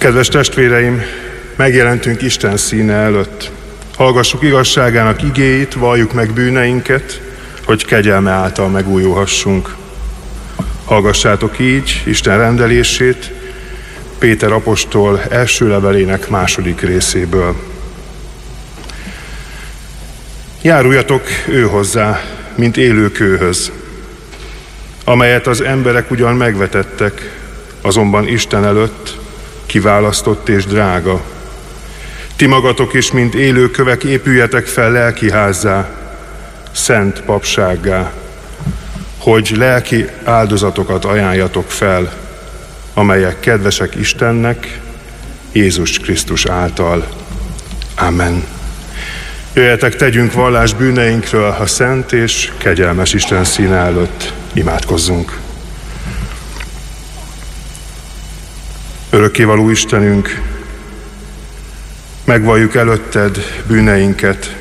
Kedves testvéreim, megjelentünk Isten színe előtt. Hallgassuk igazságának igéit, valljuk meg bűneinket, hogy kegyelme által megújulhassunk. Hallgassátok így Isten rendelését Péter apostol első levelének 2. részéből. Járuljatok őhozzá, mint élő kőhöz, amelyet az emberek ugyan megvetettek, azonban Isten előtt kiválasztott és drága. Ti magatok is, mint élő kövek, épüljetek fel lelkiházzá, szent papsággá, hogy lelki áldozatokat ajánljatok fel, amelyek kedvesek Istennek, Jézus Krisztus által. Amen. Jöjjetek, tegyünk vallás bűneinkről a szent és kegyelmes Isten színe előtt. Imádkozzunk. Örökkévaló Istenünk, megvalljuk előtted bűneinket.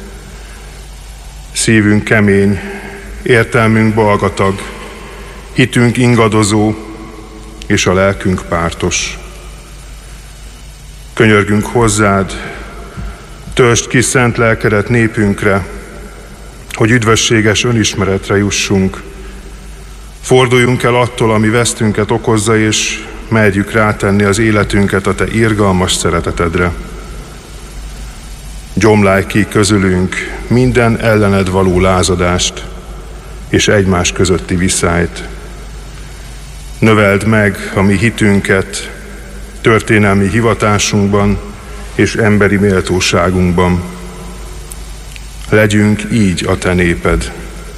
Szívünk kemény, értelmünk balgatag, hitünk ingadozó, és a lelkünk pártos. Könyörgünk hozzád, töltsd ki szent lelkedet népünkre, hogy üdvösséges önismeretre jussunk. Forduljunk el attól, ami vesztünket okozza, és merjük rátenni az életünket a te irgalmas szeretetedre. Gyomlálj ki közülünk minden ellened való lázadást és egymás közötti viszályt. Növeld meg a mi hitünket történelmi hivatásunkban és emberi méltóságunkban. Legyünk így a te néped.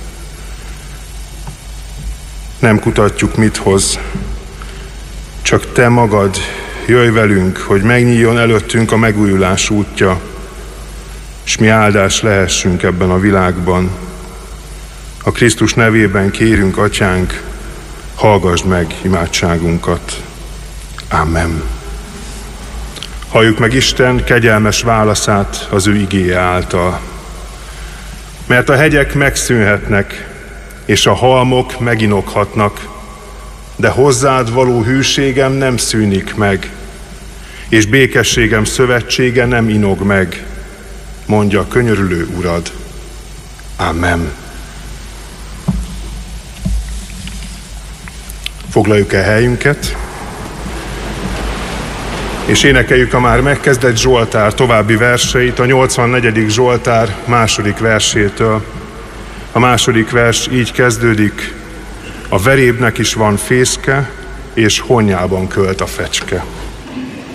Nem kutatjuk, mit hoz, csak te magad jöjj velünk, hogy megnyíljon előttünk a megújulás útja, és mi áldás lehessünk ebben a világban. A Krisztus nevében kérünk, Atyánk, hallgasd meg imádságunkat. Amen. Halljuk meg Isten kegyelmes válaszát az ő igéje által. Mert a hegyek megszűnhetnek, és a halmok meginokhatnak, de hozzád való hűségem nem szűnik meg, és békességem szövetsége nem inog meg, mondja a könyörülő Urad. Amen. Foglaljuk el helyünket, és énekeljük a már megkezdett Zsoltár további verseit, a 84. Zsoltár 2. versétől. A 2. vers így kezdődik: a verébnek is van fészke, és honnyában költ a fecske.